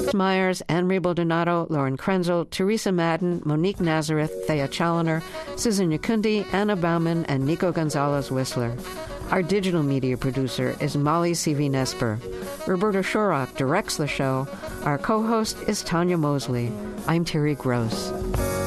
Myers, Anne-Marie Baldonado, Lauren Krenzel, Teresa Madden, Monique Nazareth, Thea Challoner, Susan Yakundi, Anna Bauman, and Nico Gonzalez-Whistler. Our digital media producer is Molly C.V. Roberta Shorrock directs the show. Our co-host is Tanya Mosley. I'm Terry Gross.